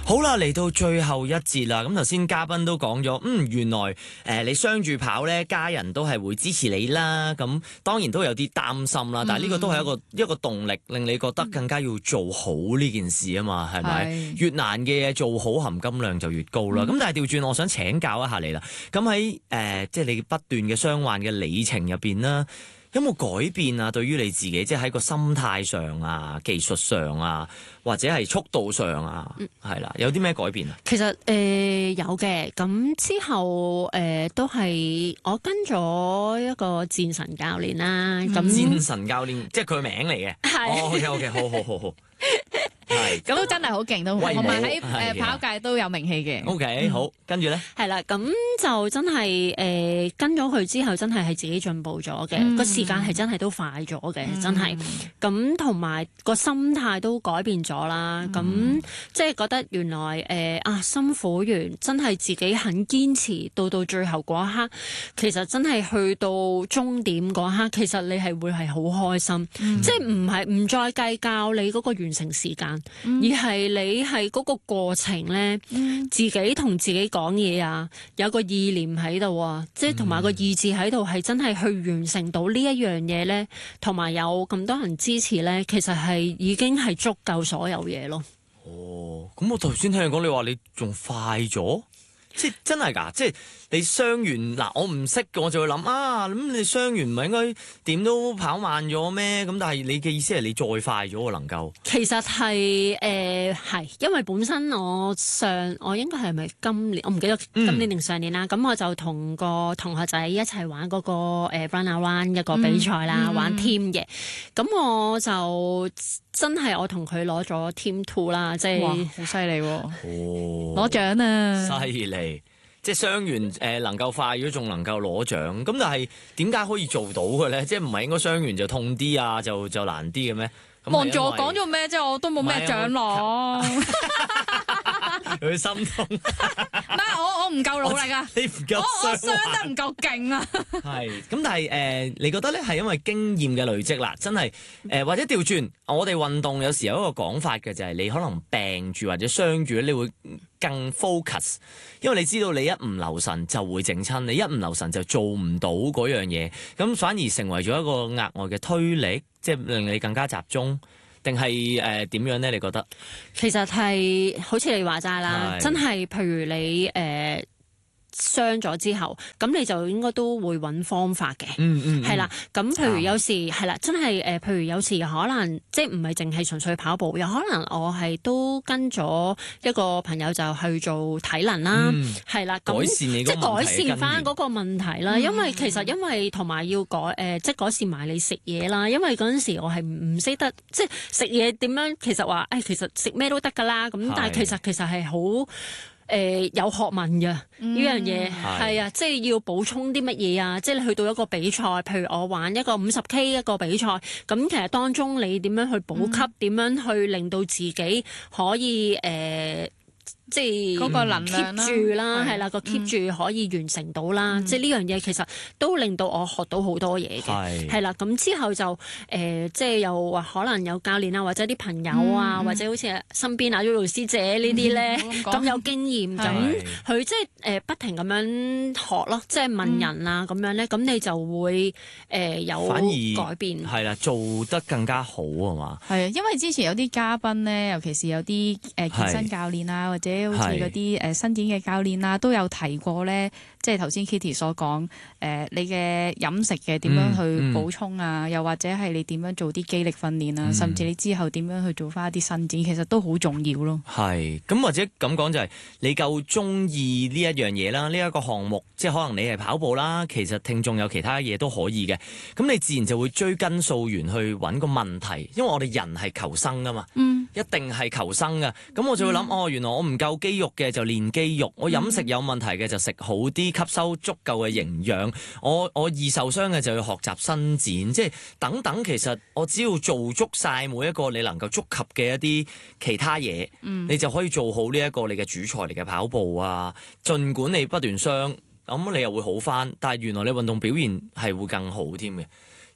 好啦，嚟到最後一節啦。咁頭先嘉賓都講咗，原來你雙住跑咧，家人都係會支持你啦。咁當然都有啲擔心啦，但係呢個都係一個動力，令你覺得更加要做好呢件事啊嘛，係咪？越難嘅嘢做好，含金量就越高啦。咁但係調轉，我想請教一下你啦。咁喺即係你不斷嘅傷患嘅里程入邊啦，有冇改變啊？對於你自己，即係喺個心態上啊、技術上啊，或者係速度上啊，係啦，有啲咩改變啊？ 其實有嘅，咁之後都係我跟咗一個戰神教練啦。咁戰神教練即係佢名嚟嘅。 係。 OK， 好。係咁都真係好勁，都同埋喺係跑界都有名氣嘅。 OK，好，跟住咧係啦，咁就真係跟咗佢之後，真係自己進步咗嘅，個時間係真係都快咗嘅，真係。咁同埋個心態都改變咗啦。咁即係覺得原來辛苦完，真係自己肯堅持到最後嗰一刻，其實真係去到終點嗰一刻，其實你係會係好開心，即係唔再計較你嗰個完成時間。而係你係嗰個過程咧，自己同自己講嘢啊，有個意念喺度啊，即係同埋個意志喺度，係真係去完成到呢一樣嘢咧，同埋有咁多人支持咧，其實係已經係足夠所有嘢咯。 哦，咁我頭先聽你講，你話你仲快咗，即係真係㗎，即係。你傷完嗱，我唔識嘅，我就會諗咁你傷完唔係應該點都跑慢咗咩？咁但係你嘅意思係你再快咗喎，能夠？ 其實係係，因為本身我應該係咪今年？我唔記得今年定上年啦。咁我就同個同學仔一齊玩嗰個Run Around 一個比賽啦，玩 team 嘅。咁我就真係我同佢攞咗 Team 2啦，即係好犀利喎！ 攞獎啊！ 犀利！即係傷完能夠快咗，仲能夠攞獎。咁但係點解可以做到嘅咧？即係唔係應該傷完就痛啲啊？就難啲嘅咩？ 望住我講咗咩啫？我都冇咩獎攞。 佢心痛。 唔係我唔夠努力啊！ 你唔夠我傷得唔夠勁啊！ 係咁，但係你覺得咧係因為經驗嘅累積啦，真係或者調轉，我哋運動有時有一個講法嘅就係你可能病住或者傷住，你會更 focus， 因為你知道你一唔留神就會整親，你一唔留神就做唔到嗰樣嘢，咁反而成為咗一個額外嘅推力，即係令你更加集中。定係點樣咧？你覺得？ 其實係好似你話齋啦，真係譬如你傷咗之後，咁你就應該都會揾方法嘅。係啦。咁譬如有時係啦，真係譬如有時可能即係唔係淨係純粹跑步，有可能我係都跟咗一個朋友就去做體能啦。係啦， 改善你即係改善翻嗰個問題啦。因為同埋要即係改善埋你食嘢啦。因為嗰陣時我係唔識得即係食嘢點樣，其實話其實食咩都得㗎啦。咁但係其實係好。有學問嘅呢樣嘢係啊，即係要補充啲乜嘢啊？即係你去到一個比賽，譬如我玩一個50K 一個比賽，咁其實當中你點樣去補給，點樣去令到自己可以即係嗰個能量 keep 住啦，係啦，個 keep 住可以完成到啦。即係呢樣嘢其實都令到我學到好多嘢嘅，係啦。咁之後就即係又話可能有教練啊，或者啲朋友啊，或者好似身邊阿 Yoyo 師姐呢啲咧咁有經驗，咁佢即係不停咁樣學咯，即係問人啊咁樣咧，咁你就會有改變， 係啦，做得更加好啊嘛。 係啊，因為之前有啲嘉賓咧，尤其是有啲健身教練啊，或者好似嗰啲伸展嘅教練啦，都有提過咧，即係頭先 Kitty 所講，你嘅飲食嘅點樣去補充啊，又或者係你點樣做啲肌力訓練啊，甚至你之後點樣去做翻一啲伸展，其實都好重要咯。 係，咁或者咁講就係你夠中意呢一樣嘢啦，呢一個項目，即係可能你係跑步啦，其實聽眾有其他嘢都可以嘅，咁你自然就會追根溯源去揾個問題，因為我哋人係求生噶嘛，一定係求生噶，咁我就會諗，原來我唔夠肌肉嘅就練肌肉，我飲食有問題嘅就食好啲，吸收足夠嘅營養，我易受傷嘅就要學習伸展，即係等等。其實我只要做足晒每一個你能夠觸及嘅一啲其他嘢，你就可以做好呢一個你嘅主菜嚟嘅跑步啊。儘管你不斷傷，咁你又會好翻，但係原來你運動表現係會更好添嘅。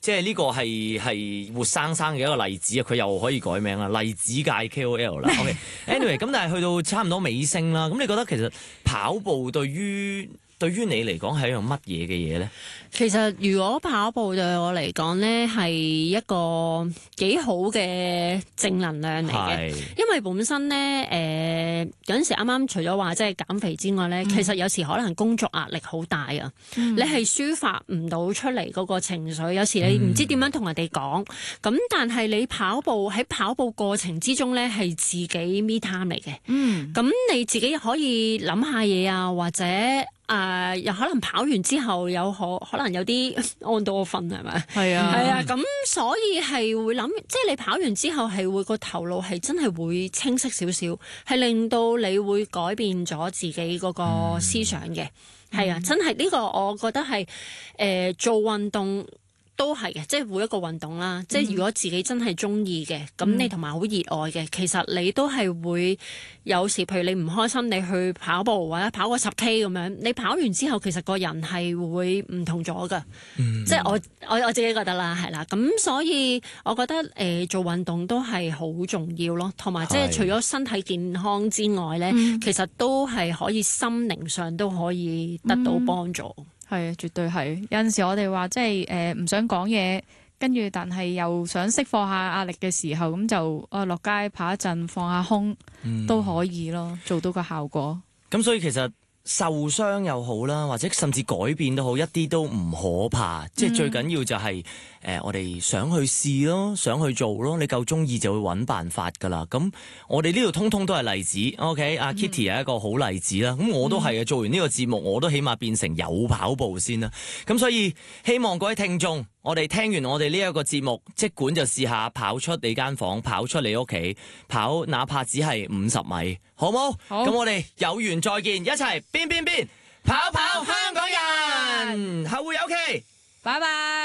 即係呢個係活生生嘅一個例子啊！佢又可以改名啦，例子界 KOL 啦。OK，anyway，咁但係去到差唔多尾聲啦，咁你覺得其實跑步對於你嚟講係一樣乜嘢嘅嘢咧？ 其實如果跑步對我嚟講咧，係一個幾好嘅正能量嚟嘅，因為本身咧有陣時啱啱除咗話即係減肥之外咧，其實有時可能工作壓力好大啊，你係抒發唔到出嚟嗰個情緒，有時你唔知點樣同人哋講，咁但係你喺跑步過程之中咧係自己 me time 嚟嘅，咁你自己可以諗下嘢啊，或者又可能跑完之後可能有啲安到我瞓係咪？係啊，咁所以係會諗，即係你跑完之後係會個頭腦係真係會清晰少少，係令到你會改變咗自己嗰個思想嘅。係啊，真係呢個我覺得係做運動。都係嘅，即係每一個運動啦。即係如果自己真係中意嘅，咁你同埋好熱愛嘅，其實你都係會有時，譬如你唔開心，你去跑步或者跑個10K 咁樣，你跑完之後，其實個人係會唔同咗㗎。即係我自己覺得啦，係啦。咁所以我覺得做運動都係好重要咯，同埋即係除咗身體健康之外咧，其實都係可以心靈上都可以得到幫助。 係啊，絕對係。有陣時我哋話即係唔想講嘢，跟住但係又想釋放下壓力嘅時候，咁就落街跑一陣，放下空都可以咯，做到個效果。 咁所以其實受傷又好啦，或者甚至改變都好，一啲都唔可怕。即係最緊要就係我哋想去試咯，想去做咯。你夠鍾意就會揾辦法㗎啦。咁我哋呢度通通都係例子。OK，阿 Kitty 係一個好例子啦。咁我都係啊，做完呢個節目我都起碼變成有跑步先啦。咁所以希望各位聽眾，我哋聽完我哋呢一個節目，即管就試下跑出你間房，跑出你屋企，跑哪怕只係50米，好冇？好。咁我哋有緣再見，一齊邊跑跑香港人，後會有期， 拜拜。